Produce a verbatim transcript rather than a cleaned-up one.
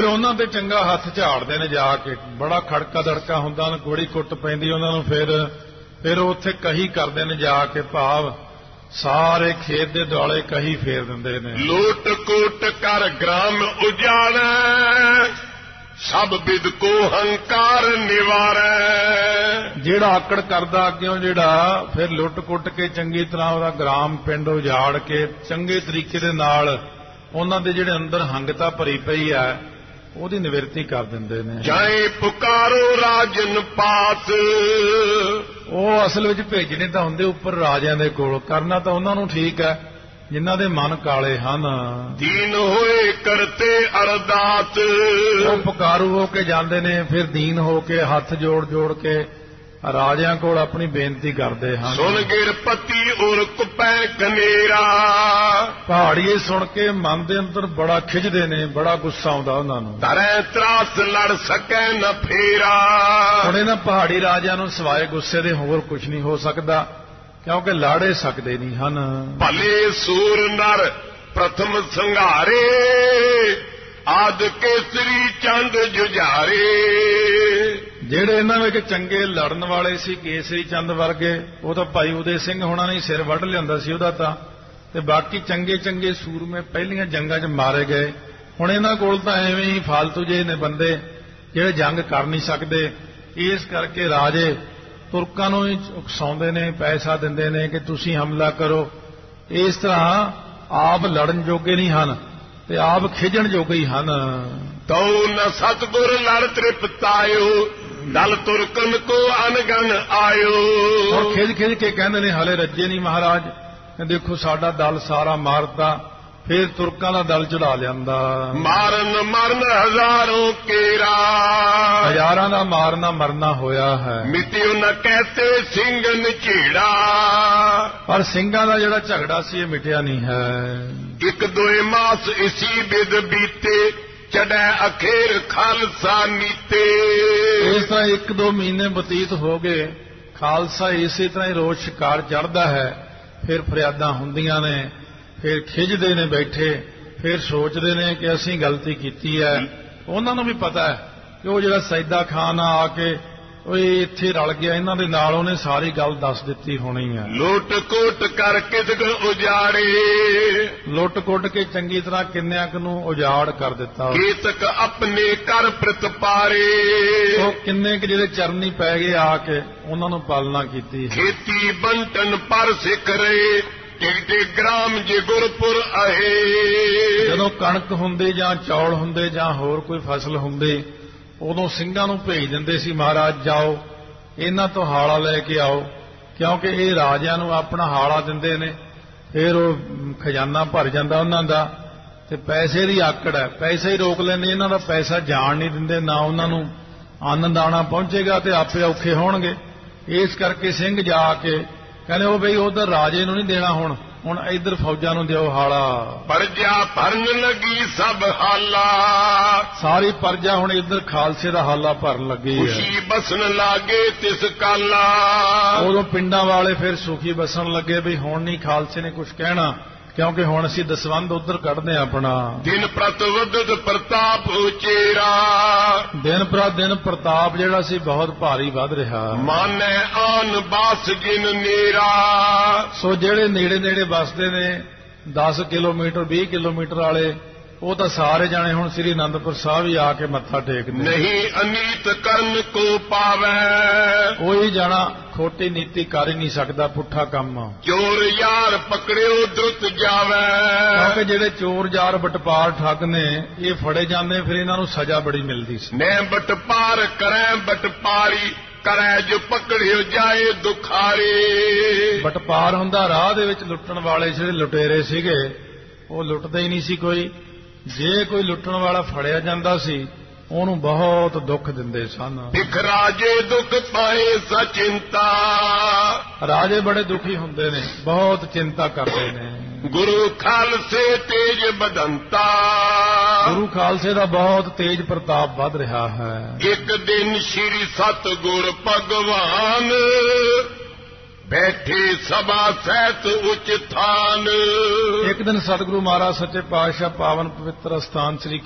ਫਿਰ ਉਹਨਾਂ ਤੇ ਚੰਗਾ ਹੱਥ ਝਾੜਦੇ ਨੇ ਜਾ ਕੇ, ਬੜਾ ਖੜਕਾ ਦੜਕਾ ਹੁੰਦਾ, ਉਹਨੂੰ ਗੋੜੀ ਕੁੱਟ ਪੈਂਦੀ ਉਹਨਾਂ ਨੂੰ। ਫਿਰ ਫਿਰ ਉੱਥੇ ਕਹੀ ਕਰਦੇ ਨੇ ਜਾ ਕੇ, ਭਾਵ ਸਾਰੇ ਖੇਤ ਦੇ ਦੁਆਲੇ ਕਹੀ ਫੇਰ ਦਿੰਦੇ ਨੇ। ਲੂਟ ਕੋਟ ਕਰ ਗ੍ਰਾਮ ਉਜਾੜੈ, ਸਭ ਬਿਦ ਕੋ ਹੰਕਾਰ ਨਿਵਾਰੈ। ਜਿਹੜਾ ਆਕੜ ਕਰਦਾ ਅੱਗਿਓਂ, ਜਿਹੜਾ ਫਿਰ ਲੁੱਟ ਕੁੱਟ ਕੇ ਚੰਗੀ ਤਰ੍ਹਾਂ ਉਹਦਾ ਗ੍ਰਾਮ ਪਿੰਡ ਉਜਾੜ ਕੇ ਚੰਗੇ ਤਰੀਕੇ ਦੇ ਨਾਲ ਉਹਨਾਂ ਦੇ ਜਿਹੜੇ ਅੰਦਰ ਹੰਗਤਾ ਭਰੀ ਪਈ ਹੈ ਉਹਦੀ ਨਿਵਰਤੀ ਕਰ ਦਿੰਦੇ ਨੇ। ਜਾਏ ਪੁਕਾਰੋ ਰਾਜਨ ਪਾਸ, ਉਹ ਅਸਲ ਵਿੱਚ ਭੇਜਣੇ ਤਾਂ ਹੁੰਦੇ ਉੱਪਰ ਰਾਜਿਆਂ ਦੇ ਕੋਲ, ਕਰਨਾ ਤਾਂ ਉਹਨਾਂ ਨੂੰ ਠੀਕ ਹੈ ਜਿਨ੍ਹਾਂ ਦੇ ਮਨ ਕਾਲੇ ਹਨ। ਦੀਨ ਹੋਏ ਕਰਤੇ ਅਰਦਾਸ, ਉਹ ਪੁਕਾਰੂ ਹੋ ਕੇ ਜਾਂਦੇ ਨੇ, ਫਿਰ ਦੀਨ ਹੋ ਕੇ ਹੱਥ ਜੋੜ ਜੋੜ ਕੇ ਰਾਜਿਆਂ ਕੋਲ ਆਪਣੀ ਬੇਨਤੀ ਕਰਦੇ ਹਨ। ਸੁਣ ਗਿਰਪਤੀ ਔਰ ਕੁਪੈ ਕਨੇਰਾ, ਪਹਾੜੀਏ ਸੁਣ ਕੇ ਮਨ ਦੇ ਅੰਦਰ ਬੜਾ ਖਿੱਚਦੇ ਨੇ, ਬੜਾ ਗੁੱਸਾ ਆਉਂਦਾ ਉਹਨਾਂ ਨੂੰ। ਧਰੈ ਤਰਾਸ ਲੜ ਸਕੈ ਨ ਫੇਰਾ, ਹੁਣ ਇਹਨਾਂ ਪਹਾੜੀ ਰਾਜਿਆਂ ਨੂੰ ਸਿਵਾਏ ਗੁੱਸੇ ਦੇ ਹੋਰ ਕੁਝ ਨਹੀਂ ਹੋ ਸਕਦਾ, ਕਿਉਂਕਿ ਲਾੜੇ ਸਕਦੇ ਨਹੀਂ ਹਨ। ਭਲੇ ਸੂਰ ਨਰ ਪ੍ਰਥਮ ਸੰਘਾਰੇ, ਆਦ ਕੇਸਰੀ ਚੰਦ ਜੁਝਾਰੇ। ਜਿਹੜੇ ਇਹਨਾਂ ਵਿੱਚ ਚੰਗੇ ਲੜਨ ਵਾਲੇ ਸੀ, ਕੇਸਰੀ ਚੰਦ ਵਰਗੇ, ਉਹ ਤਾਂ ਭਾਈ ਉਦੇ ਸਿੰਘ ਹੋਣਾ ਨੇ ਸਿਰ ਵੱਢ ਲਿਆਂਦਾ ਸੀ ਉਹਦਾ ਤਾਂ, ਤੇ ਬਾਕੀ ਚੰਗੇ ਚੰਗੇ ਸੂਰਮੇ ਪਹਿਲੀਆਂ ਜੰਗਾਂ 'ਚ ਮਾਰੇ ਗਏ। ਹੁਣ ਇਹਨਾਂ ਕੋਲ ਤਾਂ ਐਵੇਂ ਹੀ ਫਾਲਤੂ ਜਿਹੇ ਨੇ ਬੰਦੇ ਜਿਹੜੇ ਜੰਗ ਕਰ ਨਹੀਂ ਸਕਦੇ। ਇਸ ਕਰਕੇ ਰਾਜੇ ਤੁਰਕਾਂ ਨੂੰ ਹੀ ਉਕਸਾਉਂਦੇ ਨੇ, ਪੈਸਾ ਦਿੰਦੇ ਨੇ ਕਿ ਤੁਸੀਂ ਹਮਲਾ ਕਰੋ। ਇਸ ਤਰ੍ਹਾਂ ਆਪ ਲੜਨ ਜੋਗੇ ਨਹੀਂ ਹਨ ਤੇ ਆਪ ਖਿਜਣ ਜੋਗੇ ਹੀ ਹਨ। ਤਉ ਨ ਸਤਿਗੁਰ ਲੜ ਤ੍ਰਿਪਤਾਇਓ, ਦਲ ਤੁਰਕਨ ਕੋ ਅਨਗਨ ਆਇਓ। ਹੁਣ ਖਿਜ ਖਿਜ ਕੇ ਕਹਿੰਦੇ ਨੇ ਹਲੇ ਰੱਜੇ ਨਹੀਂ ਮਹਾਰਾਜ, ਦੇਖੋ ਸਾਡਾ ਦਲ ਸਾਰਾ ਮਾਰਤਾ, ਫਿਰ ਤੁਰਕਾਂ ਦਾ ਦਲ ਚੜਾ ਲਿਆਂਦਾ। ਮਾਰਨ ਮਰਨ ਹਜ਼ਾਰੋਂ ਕੇਰਾ, ਹਜ਼ਾਰਾਂ ਦਾ ਮਾਰਨਾ ਮਰਨਾ ਹੋਇਆ ਹੈ। ਮਿਟਿਓ ਨ ਕਹਤੇ ਸਿੰਘ ਨਝੇੜਾ, ਪਰ ਸਿੰਘਾਂ ਦਾ ਜਿਹੜਾ ਝਗੜਾ ਸੀ ਇਹ ਮਿਟਿਆ ਨਹੀਂ ਹੈ। ਇੱਕ ਦੋਏ ਮਾਸ ਇਸੀ ਬਿਦ ਬੀਤੇ, ਚੜੈ ਅਖੇਰ ਖਾਲਸਾ ਨੀਤੇ। ਇਸ ਤਰ੍ਹਾਂ ਇੱਕ ਦੋ ਮਹੀਨੇ ਬਤੀਤ ਹੋ ਗਏ, ਖਾਲਸਾ ਇਸੇ ਤਰ੍ਹਾਂ ਹੀ ਰੋਜ਼ ਸ਼ਿਕਾਰ ਚੜ੍ਹਦਾ ਹੈ। ਫਿਰ ਫਰਿਆਦਾਂ ਹੁੰਦੀਆਂ ਨੇ, ਫਿਰ ਖਿੱਚਦੇ ਨੇ ਬੈਠੇ, ਫਿਰ ਸੋਚਦੇ ਨੇ ਕਿ ਅਸੀਂ ਗਲਤੀ ਕੀਤੀ ਹੈ। ਉਹਨਾਂ ਨੂੰ ਵੀ ਪਤਾ ਹੈ ਕਿ ਉਹ ਜਿਹੜਾ ਸੈਦਾ ਖਾਨ ਆ ਆ ਕੇ ਉਹ ਇੱਥੇ ਰਲ ਗਿਆ ਇਹਨਾਂ ਦੇ ਨਾਲ, ਉਹਨੇ ਸਾਰੀ ਗੱਲ ਦੱਸ ਦਿੱਤੀ ਹੋਣੀ ਹੈ। ਲੁੱਟ ਕੋਟ ਕਰ ਕਿਦਗ ਉਜਾੜੇ, ਲੁੱਟ ਕੁੱਟ ਕੇ ਚੰਗੀ ਤਰ੍ਹਾਂ ਕਿੰਨਿਆਂ ਕੁ ਨੂੰ ਉਜਾੜ ਕਰ ਦਿੱਤਾ। ਕੀਤਕ ਆਪਣੇ ਕਰ ਪ੍ਰਤਪਾਰੇ, ਉਹ ਕਿੰਨੇ ਕੁ ਜਿਹੜੇ ਚਰਨੀ ਪੈ ਗਏ ਆ ਕੇ ਉਹਨਾਂ ਨੂੰ ਪਾਲਣਾ ਕੀਤੀ। ਖੇਤੀ ਬੰਟਨ ਪਰ ਸਿੱਖ ਰਹੇ, ਟਿਕਟੇ ਗ੍ਰਾਮ ਜੇ ਗੁਰਪੁਰ ਆਏ। ਜਦੋਂ ਕਣਕ ਹੁੰਦੇ ਜਾਂ ਚੌਲ ਹੁੰਦੇ ਜਾਂ ਹੋਰ ਕੋਈ ਫਸਲ ਹੁੰਦੀ, ਉਦੋਂ ਸਿੰਘਾਂ ਨੂੰ ਭੇਜ ਦਿੰਦੇ ਸੀ, ਮਹਾਰਾਜ ਜਾਓ ਇਹਨਾਂ ਤੋਂ ਹਾਲਾ ਲੈ ਕੇ ਆਓ, ਕਿਉਂਕਿ ਇਹ ਰਾਜਿਆਂ ਨੂੰ ਆਪਣਾ ਹਾਲਾ ਦਿੰਦੇ ਨੇ, ਫਿਰ ਉਹ ਖਜ਼ਾਨਾ ਭਰ ਜਾਂਦਾ ਉਹਨਾਂ ਦਾ। ਤੇ ਪੈਸੇ ਦੀ ਆਕੜ ਹੈ, ਪੈਸੇ ਹੀ ਰੋਕ ਲੈਂਦੇ, ਇਹਨਾਂ ਦਾ ਪੈਸਾ ਜਾਣ ਨਹੀਂ ਦਿੰਦੇ, ਨਾ ਉਹਨਾਂ ਨੂੰ ਅੰਨ ਦਾਣਾ ਪਹੁੰਚੇਗਾ ਤੇ ਆਪੇ ਔਖੇ ਹੋਣਗੇ। ਇਸ ਕਰਕੇ ਸਿੰਘ ਜਾ ਕੇ ਕਹਿੰਦੇ ਉਹ ਬਈ ਉਧਰ ਰਾਜੇ ਨੂੰ ਨਹੀਂ ਦੇਣਾ, ਹੁਣ ਹੁਣ ਇੱਧਰ ਫੌਜਾਂ ਨੂੰ ਦਿਓ ਹਾਲਾ। ਪਰਜਾ ਭਰਨ ਲੱਗੀ ਸਭ ਹਾਲਾ, ਸਾਰੀ ਪਰਜਾ ਹੁਣ ਇੱਧਰ ਖਾਲਸੇ ਦਾ ਹਾਲਾ ਭਰਨ ਲੱਗੀ ਹੈ। ਖੁਸ਼ੀ ਬਸਣ ਲਾਗੇ ਤਿਸ ਕਾਲਾ, ਉਦੋਂ ਪਿੰਡਾਂ ਵਾਲੇ ਫਿਰ ਸੁਖੀ ਬਸਣ ਲੱਗੇ ਵੀ ਹੁਣ ਨਹੀਂ ਖਾਲਸੇ ਨੇ ਕੁਝ ਕਹਿਣਾ, ਕਿਉਂਕਿ ਹੁਣ ਅਸੀਂ ਦਸਵੰਧ ਉਧਰ ਕੱਢਦੇ ਆਪਣਾ। ਦਿਨ ਪ੍ਰਤ ਵਧਦ ਪ੍ਰਤਾਪ ਉਚੇਰਾ, ਦਿਨ ਪ੍ਰਤ ਦਿਨ ਪ੍ਰਤਾਪ ਜਿਹੜਾ ਸੀ ਬਹੁਤ ਭਾਰੀ ਵੱਧ ਰਿਹਾ। ਮਾਨੈ ਆਨ ਬਾਸ ਜਿਨ ਨੀਰਾ, ਸੋ ਜਿਹੜੇ ਨੇੜੇ ਨੇੜੇ ਵਸਦੇ ਨੇ ਦਸ ਕਿਲੋਮੀਟਰ ਵੀਹ ਕਿਲੋਮੀਟਰ ਵਾਲੇ, ਉਹ ਤਾਂ ਸਾਰੇ ਜਾਣੇ ਹੁਣ ਸ੍ਰੀ ਅਨੰਦਪੁਰ ਸਾਹਿਬ ਹੀ ਆ ਕੇ ਮੱਥਾ ਟੇਕਦੇ। ਨਹੀਂ ਅਨੀਤ ਕਰਨ ਕੋ ਪਾਵੈ, ਕੋਈ ਜਾਣਾ ਖੋਟੀ ਨੀਤੀ ਕਰ ਹੀ ਨਹੀਂ ਸਕਦਾ, ਪੁੱਠਾ ਕੰਮ। ਚੋਰ ਯਾਰ ਪਕੜਿਓ ਦੁੱਤ ਜਾਵੈ, ਕਿਉਂਕਿ ਜਿਹੜੇ ਚੋਰ ਯਾਰ ਬਟਪਾਰ ਠੱਗ ਨੇ ਇਹ ਫੜੇ ਜਾਂਦੇ, ਫਿਰ ਇਹਨਾਂ ਨੂੰ ਸਜ਼ਾ ਬੜੀ ਮਿਲਦੀ ਸੀ। ਮੈਂ ਬਟਪਾਰ ਕਰੈ ਬਟਪਾਰੀ, ਕਰੈ ਜੋ ਪਕੜਿਓ ਜਾਏ ਦੁਖਾਰੇ। ਬਟਪਾਰ ਹੁੰਦਾ ਰਾਹ ਦੇ ਵਿੱਚ ਲੁੱਟਣ ਵਾਲੇ, ਜਿਹੜੇ ਲੁਟੇਰੇ ਸੀਗੇ ਉਹ ਲੁੱਟਦੇ ਹੀ ਨਹੀਂ ਸੀ ਕੋਈ। ਜੇ ਕੋਈ ਲੁੱਟਣ ਵਾਲਾ ਫੜਿਆ ਜਾਂਦਾ ਸੀ ਉਹਨੂੰ ਬਹੁਤ ਦੁੱਖ ਦਿੰਦੇ ਸਨ। ਸਿੱਖ ਰਾਜੇ ਦੁੱਖ ਪਾਏ ਸਚਿੰਤਾ, ਰਾਜੇ ਬੜੇ ਦੁਖੀ ਹੁੰਦੇ ਨੇ, ਬਹੁਤ ਚਿੰਤਾ ਕਰਦੇ ਨੇ। ਗੁਰੂ ਖਾਲਸੇ ਤੇਜ ਬਦੰਤਾ, ਗੁਰੂ ਖਾਲਸੇ ਦਾ ਬਹੁਤ ਤੇਜ ਪ੍ਰਤਾਪ ਵੱਧ ਰਿਹਾ ਹੈ। ਇੱਕ ਦਿਨ ਸ੍ਰੀ ਸਤਿਗੁਰ ਭਗਵਾਨ, ਬੈਠੇ ਸਭਾ ਸਹਿਤ ਉਚ ਥਾਨ। ਇੱਕ ਦਿਨ ਸਤਿਗੁਰੂ ਮਹਾਰਾਜ ਸੱਚੇ ਪਾਤਸ਼ਾਹ ਪਾਵਨ ਪਵਿੱਤਰ ਅਸਥਾਨ ਸ੍ਰੀ